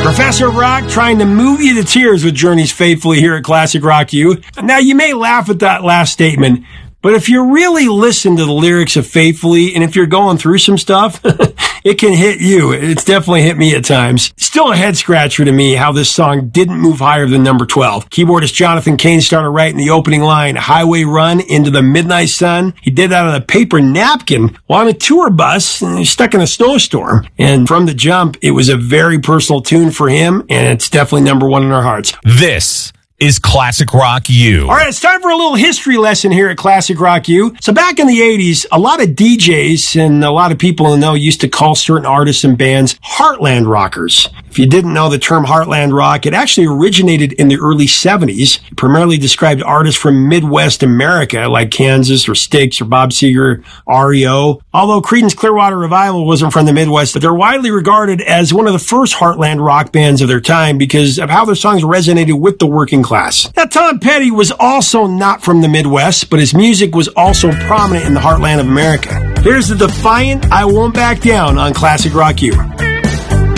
Professor Rock trying to move you to tears with Journey's Faithfully here at Classic Rock U. Now, you may laugh at that last statement, but if you really listen to the lyrics of Faithfully, and if you're going through some stuff, it can hit you. It's definitely hit me at times. Still a head scratcher to me how this song didn't move higher than number 12. Keyboardist Jonathan Cain started writing the opening line, Highway Run into the Midnight Sun. He did that on a paper napkin while on a tour bus, stuck in a snowstorm. And from the jump, it was a very personal tune for him, and it's definitely number one in our hearts. This is Classic Rock U. All right, it's time for a little history lesson here at Classic Rock U. So back in the 80s, a lot of DJs and a lot of people in the know used to call certain artists and bands Heartland Rockers. If you didn't know the term Heartland Rock, it actually originated in the early 70s. It primarily described artists from Midwest America like Kansas or Styx or Bob Seger, REO. Although Creedence Clearwater Revival wasn't from the Midwest, but they're widely regarded as one of the first Heartland rock bands of their time because of how their songs resonated with the working class. Now, Tom Petty was also not from the Midwest, but his music was also prominent in the heartland of America. Here's the defiant I Won't Back Down on Classic Rock U.